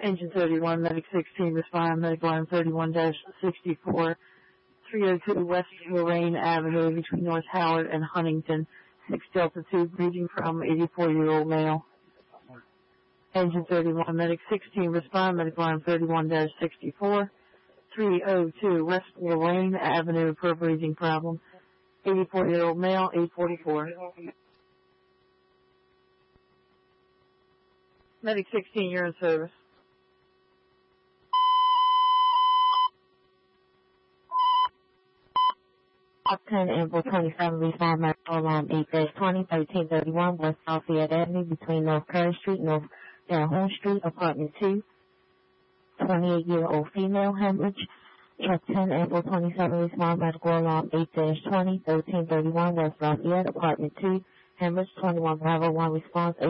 Engine 31, Medic 16, respond, Medic Line 31-64, 302 West Lorraine Avenue between North Howard and Huntington, 6 Delta 2, breathing from 84-year-old male. Engine 31, Medic 16, respond, Medic Line 31-64, 302 West Lorraine Avenue for a breathing problem, 84-year-old male, 844. Medic 16, you're in service. Up 10, April 27, respond medical alarm 8-20, 1331 West Lafayette Avenue between North Curry Street, North Calhoun Street, apartment 2, 28-year-old female, hemorrhage. Truck 10, April 27, respond medical alarm 8-20, 1331 West Lafayette, apartment 2, hemorrhage. 21 Bravo 1 response